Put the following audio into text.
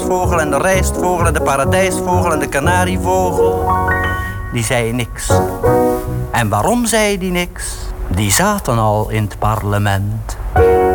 ijsvogel en de rijstvogel en de paradijsvogel en de kanarievogel. Die zei niks. En waarom zei die niks? Die zaten al in het parlement.